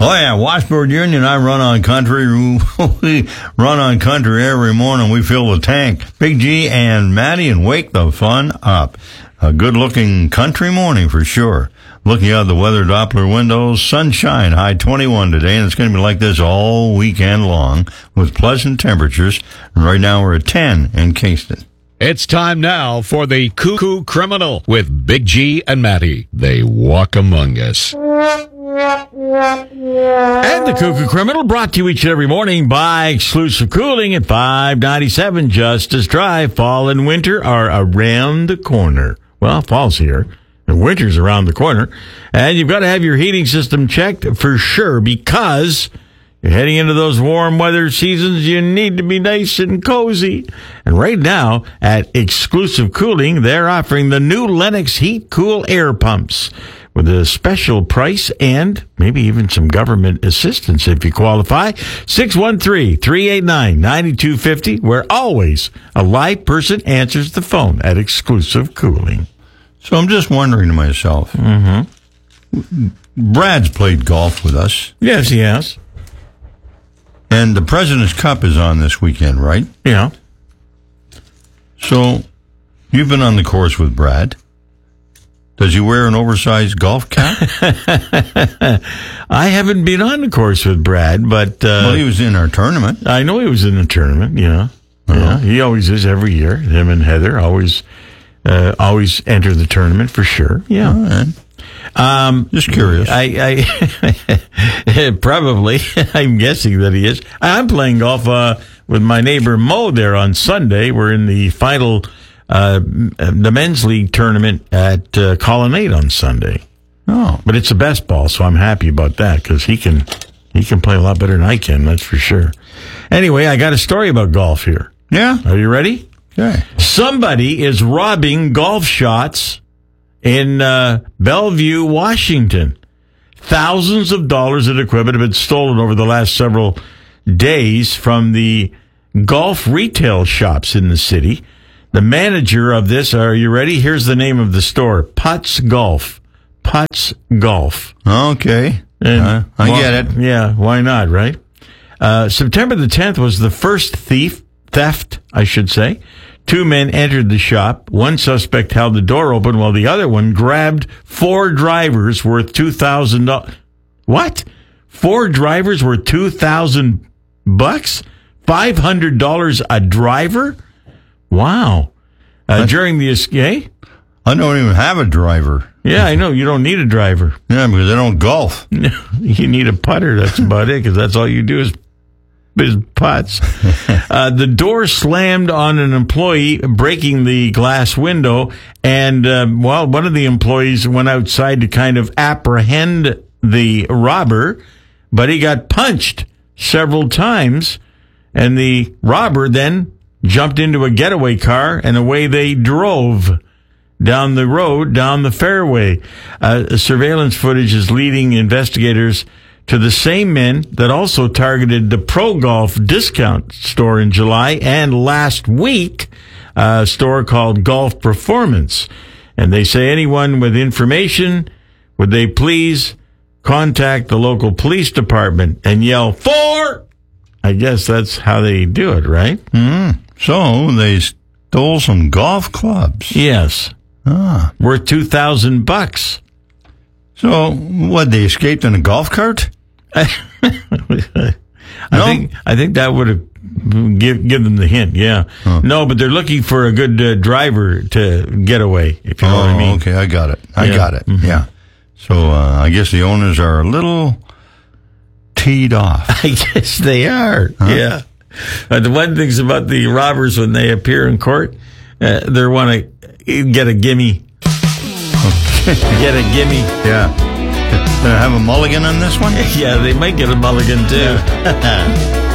Oh, yeah, Washboard Union, I run on country. We run on country every morning. We fill the tank. Big G and Maddie and wake the fun up. A good-looking country morning for sure. Looking out the weather Doppler windows, sunshine, high 21 today, and it's going to be like this all weekend long with pleasant temperatures. And right now we're at 10 in Kingston. It's time now for the Cuckoo Criminal with Big G and Matty. They walk among us. And the Cuckoo Criminal brought to you each and every morning by Exclusive Cooling at 597 Justice Drive. Fall and winter are around the corner. Well, fall's here, and winter's around the corner. And you've got to have your heating system checked for sure, because you're heading into those warm weather seasons. You need to be nice and cozy. And right now at Exclusive Cooling, they're offering the new Lennox Heat Cool Air Pumps with a special price and maybe even some government assistance if you qualify. 613-389-9250, where always a live person answers the phone at Exclusive Cooling. So I'm just wondering to myself, Brad's played golf with us. Yes, he has. And the President's Cup is on this weekend, right? Yeah. So you've been on the course with Brad. Does he wear an oversized golf cap? I haven't been on the course with Brad, but... well, he was in our tournament. I know he was in the tournament, yeah. Uh-huh. Yeah, he always is every year. Him and Heather always enter the tournament for sure. Yeah. All right. Just curious. I probably, I'm guessing that he is. I'm playing golf with my neighbor Mo there on Sunday. We're in the final... the men's league tournament at Colonnade on Sunday. Oh, but it's a best ball, so I'm happy about that because he can play a lot better than I can. That's for sure. Anyway, I got a story about golf here. Yeah. Are you ready? Okay. Somebody is robbing golf shots in Bellevue, Washington. Thousands of dollars of equipment have been stolen over the last several days from the golf retail shops in the city. The manager of this, are you ready? Here's the name of the store. Putts Golf. Putts Golf. Okay. I get it. Yeah, why not, right? September the 10th was the first theft, I should say. Two men entered the shop. One suspect held the door open while the other one grabbed 4 drivers worth $2,000. What? 4 drivers worth $2,000? $500 a driver? Wow. During the escape? I don't even have a driver. Yeah, I know. You don't need a driver. Yeah, because I don't golf. You need a putter. That's about it, because that's all you do is putts. The door slammed on an employee, breaking the glass window, and, one of the employees went outside to kind of apprehend the robber, but he got punched several times, and the robber then jumped into a getaway car, and away they drove down the road, down the fairway. Surveillance footage is leading investigators to the same men that also targeted the Pro Golf discount store in July and last week, a store called Golf Performance. And they say anyone with information, would they please contact the local police department and yell, "For!" I guess that's how they do it, right? So they stole some golf clubs. Yes. Worth $2,000. So what? They escaped in a golf cart? I think that would have give them the hint. Yeah. No, but they're looking for a good driver to get away. If you know what I mean. Okay, I got it. I got it. Mm-hmm. Yeah. So I guess the owners are a little teed off. I guess they are. Yeah. The one thing's about the robbers when they appear in court, they want to get a gimme. Okay. Get a gimme. Yeah. Have a mulligan on this one? Yeah, they might get a mulligan too. Yeah.